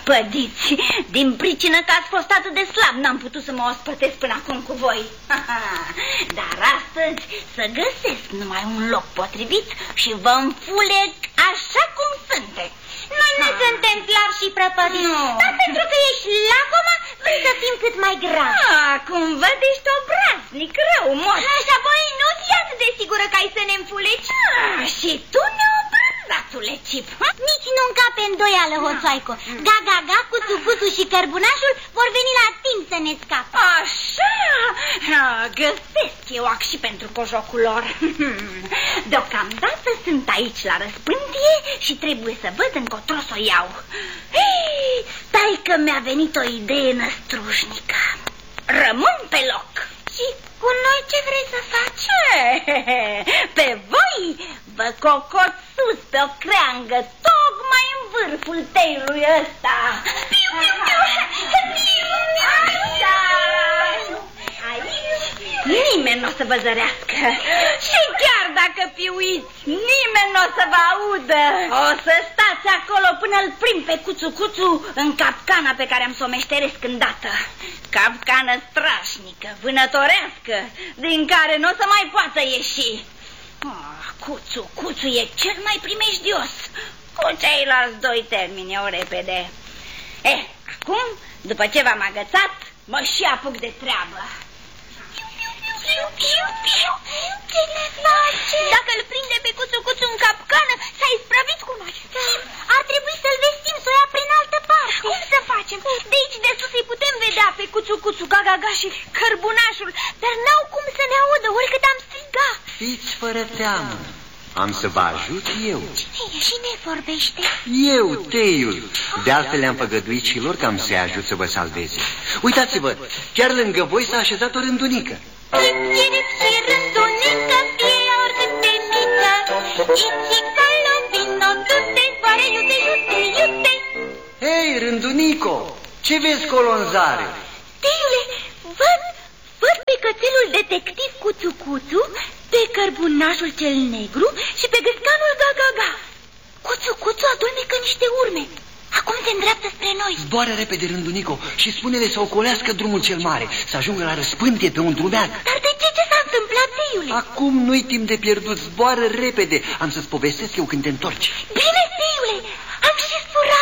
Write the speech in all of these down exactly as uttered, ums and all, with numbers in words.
prăpădiți. Din pricină că ați fost atât de slab, n-am putut să mă ospătesc până acum cu voi. Dar astăzi să găsesc numai un loc potrivit și vă înfuleg așa cum sunteți. Noi nu ha. suntem slabi și prăpădiți, no. Dar pentru că ești lacomă, vrei să fim cât mai gravi. Ah, cum văd, ești obraznic, rău, moț. Și apoi nu ți atât de sigură că ai să ne înfulegi. Ah, și tu neobrazatule Cip. Nici nu încape îndoială, hoțoaico. Ga-ga-ga, cuțu-cuțu și cărbunașul vor veni la timp să ne scape. Așa, ah, găsesc eu ac și pentru cojocul lor. Deocamdată sunt aici la răspântie și trebuie să văd încotro să o iau. Hei, stai că mi-a venit o idee năstrușnică. Rămân pe loc. Și cu noi ce vrei să faci? Pe voi vă cocot sus pe o creangă, tocmai în vârful teilui ăsta. Piu, piu, piu, piu, așa. Aici nimeni nu o să vă zărească. Și chiar dacă piuiți, nimeni nu o să vă audă. O să stați acolo până îl prind pe Cuțu-Cuțu în capcana pe care am să o meșteresc îndată. Capcană strașnică, vânătorească, din care nu o să mai poată ieși. Oh, Cuțu-Cuțu e cel mai primejdios. Cu ceilalți doi termini eu repede. Eh, acum, după ce v-am agățat, mă și apuc de treabă. Ce ne face? Dacă îl prinde pe Cuțu-Cuțu în capcană, s-a isprăvit cu noi. Ar trebui să-l vestim, să o ia prin altă parte. Cum să facem? De aici de sus îi putem vedea pe Cuțu-Cuțu, Ga-ga-ga și Cărbunașul, dar n-au cum să ne audă oricât am strigat. Fiți fără teamă, am să vă ajut eu. Cine e? Și ne vorbește? Eu, Teiul. De altfel le-am făgăduit și lor că am să-i ajut să vă salveze. Uitați-vă, chiar lângă voi s-a așezat o rândunică. Chip-chirip și rândunică, fie oricât de mică, Icica-lo, vino, du-te, zboare, iute, iute, iute. Hei, rândunico, ce vezi colo în zare? Teiule, văd, văd pe cățelul detectiv Cuțu-Cuțu, pe Cărbunașul cel negru și pe gâscanul Ga-ga-ga. Cuțu-Cuțu adulmecă niște urme. Acum se îndreaptă spre noi. Zboară repede, rândunico, și spune-le să ocolească drumul cel mare, să ajungă la răspântie pe un drumeag. Dar de ce? Ce s-a întâmplat, Teiule? Acum nu-i timp de pierdut, zboară repede. Am să-ți povestesc eu când te întorci. Bine, Teiule, am și spura.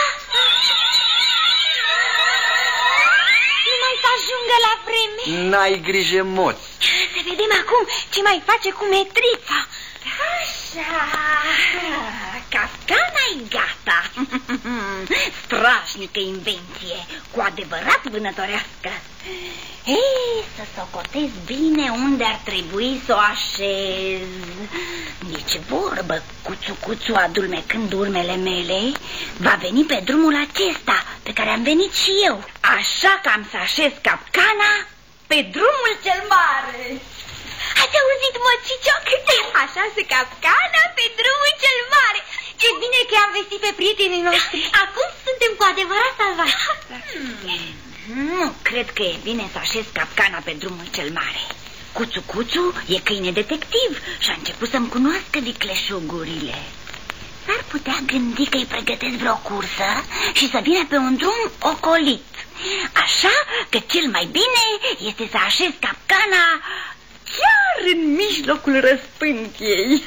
Numai să ajungă la vreme. N-ai grijă, moț. Să vedem acum ce mai face cu metrița. Așa, capcana-i gata. Strașnică invenție, cu adevărat vânătorească. Ei, să socotez bine unde ar trebui să o așez. Nici vorbă, Cuțu-Cuțu adulmecând urmele mele, va veni pe drumul acesta pe care am venit și eu. Așa că am să așez capcana pe drumul cel mare. Ați auzit, măcicioc? Așa se capcana pe drumul cel mare. Ce bine că am vestit pe prietenii noștri. Acum suntem cu adevărat salvați. hmm. Nu cred că e bine să așez capcana pe drumul cel mare. Cuțu-Cuțu e câine detectiv și a început să-mi cunoască vicleșugurile. S-ar putea gândi că îi pregătesc vreo cursă și să vină pe un drum ocolit. Așa că cel mai bine este să așez capcana chiar în mijlocul răspântiei.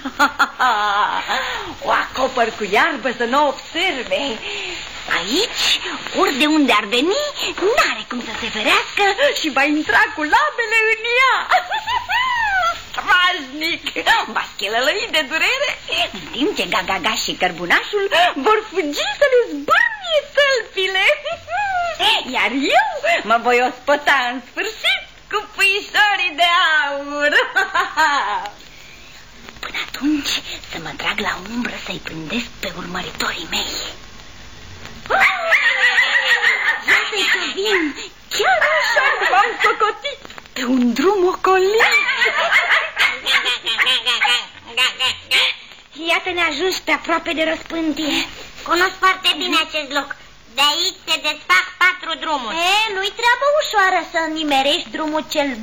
O acopăr cu iarbă să nu observe. Aici, ori de unde ar veni, n-are cum să se ferească și va intra cu labele în ea. Strașnic! Va schelălăi de durere, în timp ce Ga-ga-ga și Cărbunașul vor fugi să le zbârnie tălpile. Iar eu mă voi ospăta în sfârșit cu puișorii de aur. Până atunci să mă trag la umbră să-i prindesc pe urmăritorii mei. Iată-i că vin, chiar așa m-am socotit pe un drum ocolit. Iată-ne ajuns pe aproape de răspântie. Cunosc foarte bine acest loc. De aici se desfac patru drumuri. E, nu-i treabă ușoară să nimerești drumul cel